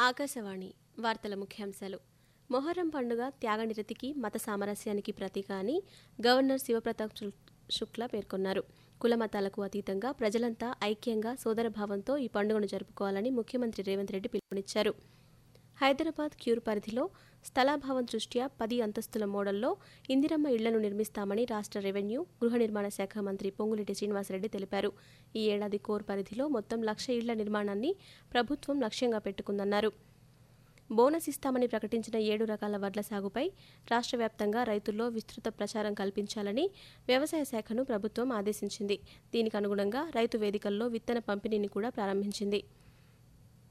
ఆకాశవాణి వార్తల ముఖ్యాంశాలు. మొహర్రం పండుగ త్యాగనిరతికి, మత సామరస్యానికి ప్రతీక అని గవర్నర్ శివప్రతాప్ శుక్లా పేర్కొన్నారు. కులమతాలకు అతీతంగా ప్రజలంతా ఐక్యంగా, సోదరభావంతో ఈ పండుగను జరుపుకోవాలని ముఖ్యమంత్రి రేవంత్ రెడ్డి పిలుపునిచ్చారు. హైదరాబాద్ క్యూర్ పరిధిలో స్థలాభావం దృష్ట్యా 10 అంతస్తుల మోడల్లో ఇందిరమ్మ ఇళ్లను నిర్మిస్తామని రాష్ట్ర రెవెన్యూ, గృహ నిర్మాణ శాఖ మంత్రి పొంగులేటి శ్రీనివాసరెడ్డి తెలిపారు. ఈ ఏడాది కోర్ పరిధిలో మొత్తం 1,00,000 ఇళ్ల నిర్మాణాన్ని ప్రభుత్వం లక్ష్యంగా పెట్టుకుందన్నారు. బోనస్ ఇస్తామని ప్రకటించిన 7 రకాల వడ్ల సాగుపై రాష్ట్ర వ్యాప్తంగా రైతుల్లో విస్తృత ప్రచారం కల్పించాలని వ్యవసాయ శాఖను ప్రభుత్వం ఆదేశించింది. దీనికి అనుగుణంగా రైతు వేదికల్లో విత్తన పంపిణీని కూడా ప్రారంభించింది.